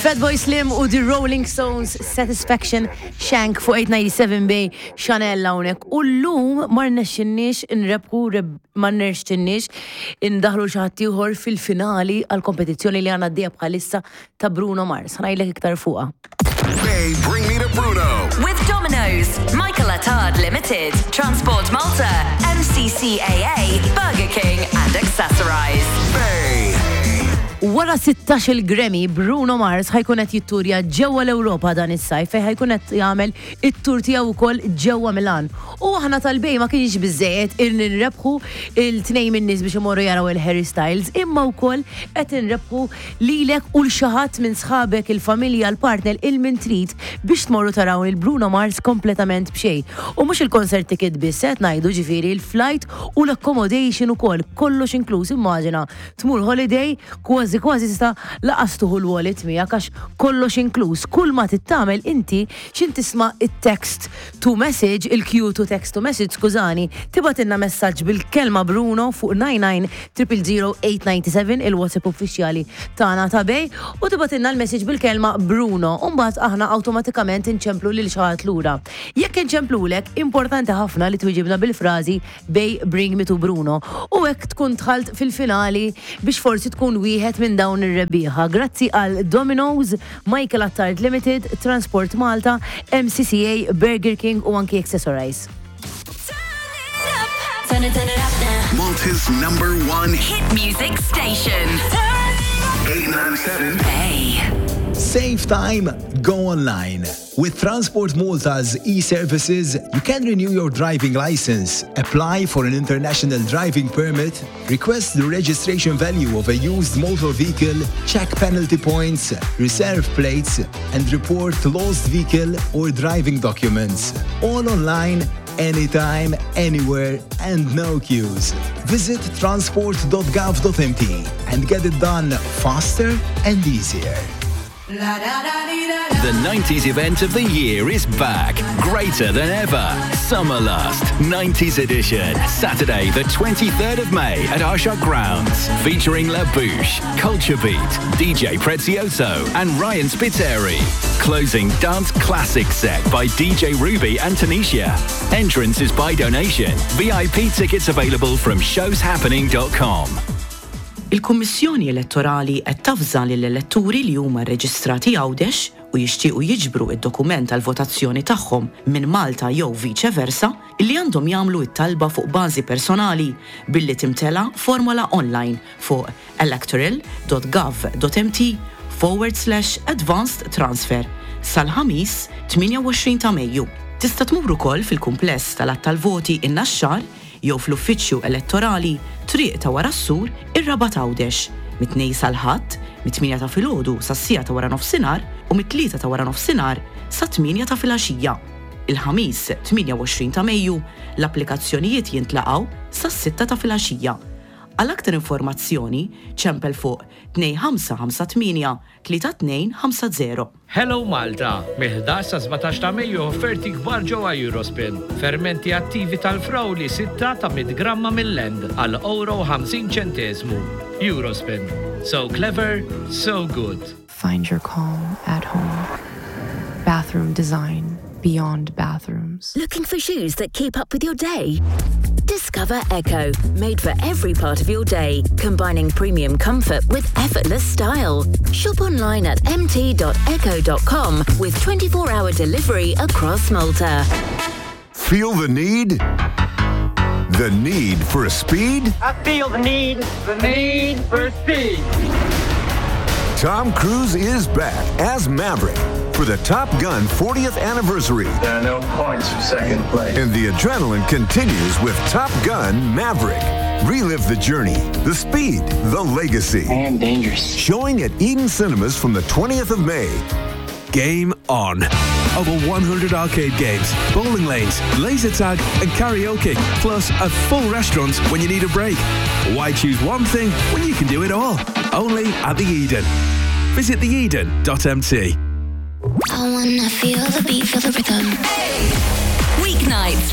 Fatboy Slim u The Rolling Stones Satisfaction Shank fuq 897 Bay Chanel hawnhekk. U llum ma rnexxinniex indaħlu xi ħadd ieħor fil-finali għall-kompetizzjoni li għandna għaddejja bħalissa ta' Bruno Mars. Ngħidlek iktar fuqha. Hey, bring me to Bruno. With Domino's, Michael Attard Limited, Transport Malta, MCCAA, Burger King and Accessorize. Hey. Wara 16 Grammy, Bruno Mars ħajkun qed jitturja ġewwa l-Ewropa dan is-sajf fejn ħajkun qed jagħmel it-tur tiegħu wkoll ġewwa Milan. U aħna tal-bej ma kienx biżejjed nirrebħu il-tnejn min-nies biex imorru jaraw il-Harry Styles, imma wkoll qed inrebħu lilek u l xi ħadd minn sħabek, il-familja, l-partner, il-min trid biex tmorru taraw il-Bruno Mars kompletament b'xejn. U mhux il-concert ticket biss qed ngħidu ġifieri l-flight u l-accommodation ukoll kollox inkluż. Immaġina tmur holiday kważi tista' laqas tuħu l-wallet miegħek għax kollox inkluż. Kull ma tittamel inti x'in tisma' it-text to message, il-Q to text to message, skużani, tibgħatilna messaġġ bil-kelma Bruno fuq 9900897 il-WhatsApp uffiċjali tagħna ta' bej u tibgħatilna l-message bil-kelma Bruno u mbagħad aħna awtomatikament inċemplu lil xi ħadd lura. Jekk inċemplulek, importanti ħafna li twiġibna bil-frażi bej bring me to Bruno u hekk tkun dħalt fil-finali biex forsi tkun wieħed minn dawn ir-rebbieħa. Grazzi għal Domino's, Michael Attard Limited, Transport Malta, MCCA, Burger King u anki Accessorize. Turn it up now. Malta's #1 Hit music station. 897. Hey. Save time, go online. With Transport Malta's e-services, you can renew your driving license, apply for an international driving permit, request the registration value of a used motor vehicle, check penalty points, reserve plates, and report lost vehicle or driving documents. All online, anytime, anywhere, and no queues. Visit transport.gov.mt and get it done faster and easier. The 90s event of the year is back, greater than ever. Summerlust 90s edition, Saturday the 23rd of May at Arsha Grounds, featuring La Bouche, Culture Beat, DJ Prezioso and Ryan Spiteri. Closing dance classic set by DJ Ruby and Tanisha. Entrance is by donation. VIP tickets available from showshappening.com. Il-Kummissjoni Elettorali qed tafża lill-elettori li huma rreġistrati Għawdex u jixtiequ jiġbru id-dokument tal-votazzjoni tagħhom minn Malta jew viċe versa li għandhom jagħmlu t-talba fuq bażi personali billi timtela formola online fuq electoral.gov.mt/advanced transfer sal-ħamis 28 ta' Mejju. Tista' tmur ukoll fil-kumpless tal-att tal-voti in-Naxxar jew fl-uffiċċju elettorali triq ta' wara s-sur ir-Raba' Għawdex mit-2 sal-ħadd mit-8 ta' filgħodu sas-sija ta' wara nofsinhar u mit-3 ta' wara nofsinhar sa 8 ta' filgħaxija. Il-ħamis 28 ta' Mejju l-applikazzjonijiet jintlaqgħu sas-6 ta' filgħaxija. Għal aktar informazzjoni ċempel fuq 2558 3250. Hello Malta! Mih-11 sa 17 ta' Mejju offerti kbar ġewwa Eurospin. Fermenti attivi tal-frawli 6 ta' 100 gramma mill-lend għal €50. Eurospin. So clever, so good. Find your calm at home. Bathroom design beyond bathrooms. Looking for shoes that keep up with your day? Discover Echo, made for every part of your day, combining premium comfort with effortless style. Shop online at mt.echo.com with 24-hour delivery across Malta. Feel the need? The need for speed? I feel the need for speed. Tom Cruise is back as Maverick for the Top Gun 40th anniversary. There are no points for second place. And the adrenaline continues with Top Gun Maverick. Relive the journey, the speed, the legacy. I am dangerous. Showing at Eden Cinemas from the 20th of May. Game on. Over 100 arcade games, bowling lanes, laser tag and karaoke, plus a full restaurant when you need a break. Why choose one thing when you can do it all? Only at the Eden. Visit theeden.mt. I wanna feel the beat, feel the rhythm. Weeknights